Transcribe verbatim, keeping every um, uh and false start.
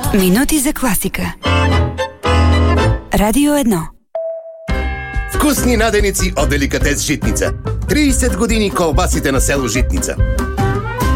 Минути за класика. Радио едно. Вкусни наденици от Деликатес Житница. трийсет години колбасите на село Житница.